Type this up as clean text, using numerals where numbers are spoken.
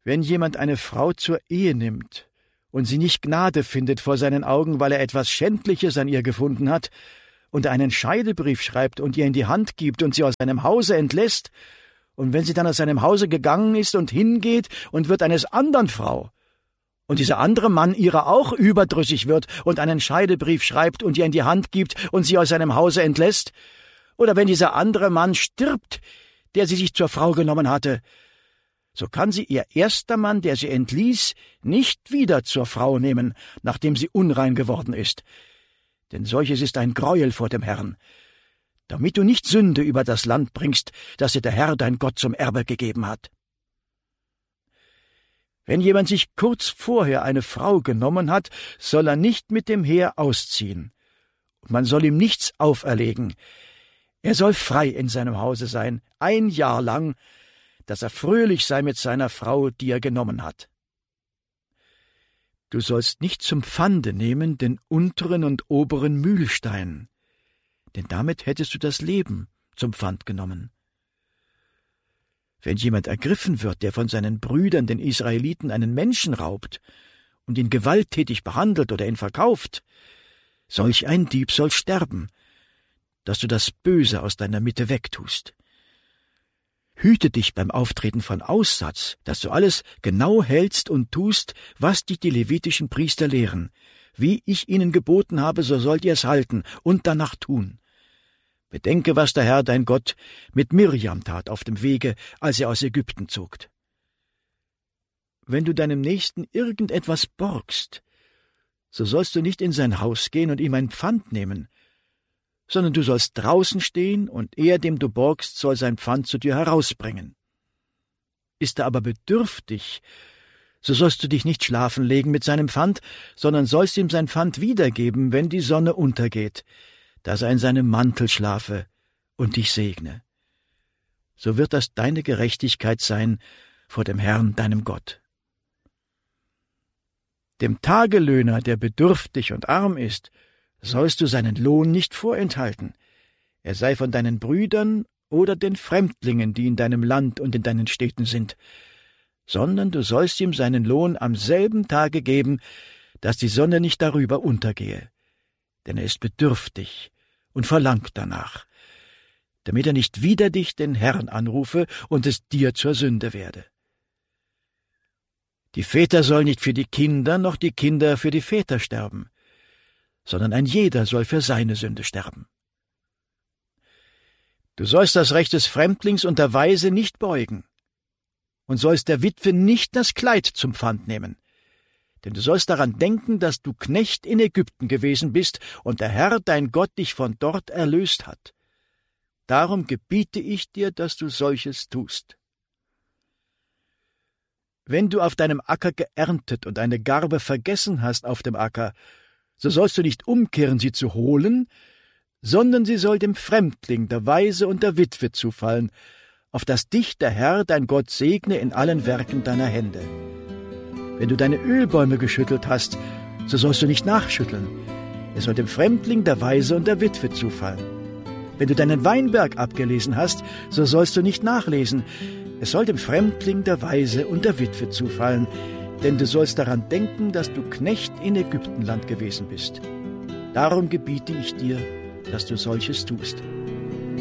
Wenn jemand eine Frau zur Ehe nimmt und sie nicht Gnade findet vor seinen Augen, weil er etwas Schändliches an ihr gefunden hat, und einen Scheidebrief schreibt und ihr in die Hand gibt und sie aus seinem Hause entlässt, und wenn sie dann aus seinem Hause gegangen ist und hingeht und wird eines andern Frau, und dieser andere Mann ihrer auch überdrüssig wird und einen Scheidebrief schreibt und ihr in die Hand gibt und sie aus seinem Hause entlässt, oder wenn dieser andere Mann stirbt, der sie sich zur Frau genommen hatte, so kann sie ihr erster Mann, der sie entließ, nicht wieder zur Frau nehmen, nachdem sie unrein geworden ist. Denn solches ist ein Greuel vor dem Herrn, damit du nicht Sünde über das Land bringst, das dir der Herr dein Gott zum Erbe gegeben hat. Wenn jemand sich kurz vorher eine Frau genommen hat, soll er nicht mit dem Heer ausziehen, und man soll ihm nichts auferlegen. Er soll frei in seinem Hause sein, 1 Jahr lang, dass er fröhlich sei mit seiner Frau, die er genommen hat. Du sollst nicht zum Pfande nehmen den unteren und oberen Mühlstein, denn damit hättest du das Leben zum Pfand genommen. Wenn jemand ergriffen wird, der von seinen Brüdern, den Israeliten, einen Menschen raubt und ihn gewalttätig behandelt oder ihn verkauft, solch ein Dieb soll sterben, dass du das Böse aus deiner Mitte wegtust. Hüte dich beim Auftreten von Aussatz, dass du alles genau hältst und tust, was dich die levitischen Priester lehren. Wie ich ihnen geboten habe, so sollt ihr es halten und danach tun. Bedenke, was der Herr, dein Gott, mit Mirjam tat auf dem Wege, als er aus Ägypten zog. Wenn du deinem Nächsten irgendetwas borgst, so sollst du nicht in sein Haus gehen und ihm ein Pfand nehmen, sondern du sollst draußen stehen, und er, dem du borgst, soll sein Pfand zu dir herausbringen. Ist er aber bedürftig, so sollst du dich nicht schlafen legen mit seinem Pfand, sondern sollst ihm sein Pfand wiedergeben, wenn die Sonne untergeht, dass er in seinem Mantel schlafe und dich segne. So wird das deine Gerechtigkeit sein vor dem Herrn, deinem Gott. Dem Tagelöhner, der bedürftig und arm ist, sollst du seinen Lohn nicht vorenthalten, er sei von deinen Brüdern oder den Fremdlingen, die in deinem Land und in deinen Städten sind, sondern du sollst ihm seinen Lohn am selben Tage geben, dass die Sonne nicht darüber untergehe, denn er ist bedürftig und verlangt danach, damit er nicht wider dich den Herrn anrufe und es dir zur Sünde werde. Die Väter sollen nicht für die Kinder, noch die Kinder für die Väter sterben, sondern ein jeder soll für seine Sünde sterben. Du sollst das Recht des Fremdlings und der Waise nicht beugen und sollst der Witwe nicht das Kleid zum Pfand nehmen, denn du sollst daran denken, dass du Knecht in Ägypten gewesen bist und der Herr, dein Gott, dich von dort erlöst hat. Darum gebiete ich dir, dass du solches tust. Wenn du auf deinem Acker geerntet und eine Garbe vergessen hast auf dem Acker, so sollst du nicht umkehren, sie zu holen, sondern sie soll dem Fremdling, der Waise und der Witwe zufallen, auf dass dich der Herr, dein Gott, segne in allen Werken deiner Hände. Wenn du deine Ölbäume geschüttelt hast, so sollst du nicht nachschütteln. Es soll dem Fremdling, der Waise und der Witwe zufallen. Wenn du deinen Weinberg abgelesen hast, so sollst du nicht nachlesen. Es soll dem Fremdling, der Waise und der Witwe zufallen, denn du sollst daran denken, dass du Knecht in Ägyptenland gewesen bist. Darum gebiete ich dir, dass du solches tust.